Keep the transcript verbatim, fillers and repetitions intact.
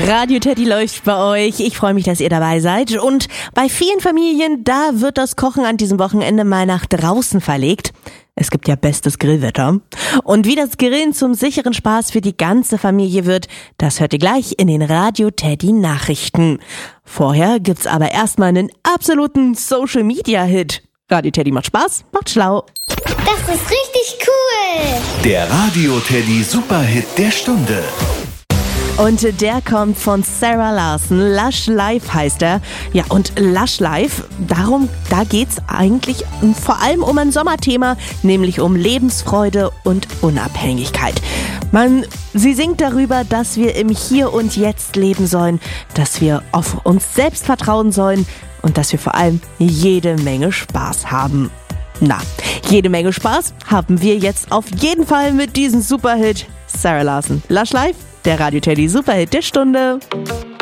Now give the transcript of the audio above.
Radio Teddy läuft bei euch. Ich freue mich, dass ihr dabei seid. Und bei vielen Familien, da wird das Kochen an diesem Wochenende mal nach draußen verlegt. Es gibt ja bestes Grillwetter. Und wie das Grillen zum sicheren Spaß für die ganze Familie wird, das hört ihr gleich in den Radio Teddy Nachrichten. Vorher gibt's aber erstmal einen absoluten Social Media Hit. Radio Teddy macht Spaß, macht schlau. Das ist richtig cool. Der Radio Teddy Superhit der Stunde. Und der kommt von Sarah Larson. Lush Life heißt er. Ja, und Lush Life, darum, da geht's eigentlich vor allem um ein Sommerthema, nämlich um Lebensfreude und Unabhängigkeit. Man, sie singt darüber, dass wir im Hier und Jetzt leben sollen, dass wir auf uns selbst vertrauen sollen und dass wir vor allem jede Menge Spaß haben. Na, jede Menge Spaß haben wir jetzt auf jeden Fall mit diesem Superhit. Sarah Larson, Lush Life, der Radio Teddy Superhit der Stunde.